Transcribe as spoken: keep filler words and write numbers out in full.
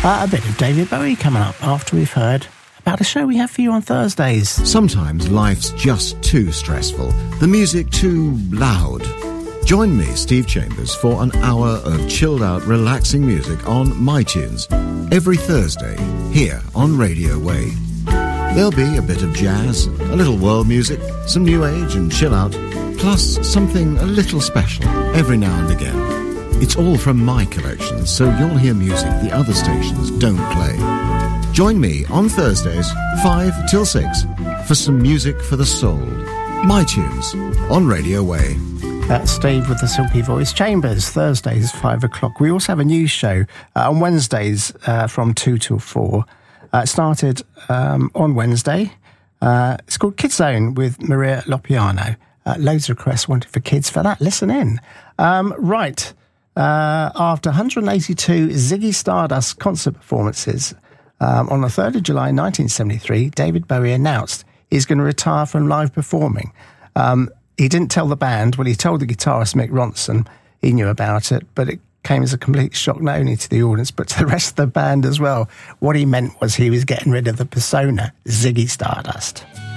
Uh, a bit of David Bowie coming up after we've heard about a show we have for you on Thursdays. Sometimes life's just too stressful, the music too loud. Join me, Steve Chambers, for an hour of chilled-out, relaxing music on MyTunes every Thursday here on Radio Way. There'll be a bit of jazz, a little world music, some new age and chill-out, plus something a little special every now and again. It's all from my collection, so you'll hear music the other stations don't play. Join me on Thursdays, five till six, for some music for the soul. MyTunes on Radio Way. That's Steve with the silky voice. Chambers, Thursdays, five o'clock. We also have a news show uh, on Wednesdays uh, from two till four. Uh, it started um, on Wednesday. Uh, it's called Kids Zone with Maria Lopiano. Uh, loads of requests wanted for kids for that. Listen in. Um, right. Uh, after one hundred eighty-two Ziggy Stardust concert performances um, on the third of July nineteen seventy-three, David Bowie announced he's going to retire from live performing. Um, he didn't tell the band. Well, he told the guitarist Mick Ronson. He knew about it, but it came as a complete shock not only to the audience but to the rest of the band as well. What he meant was he was getting rid of the persona Ziggy Stardust.